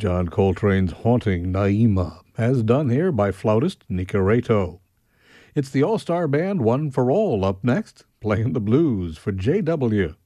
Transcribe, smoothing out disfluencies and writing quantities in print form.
John Coltrane's haunting Naima, as done here by flautist Nicareto. It's the All-Star Band One for All up next, playing the blues for J.W.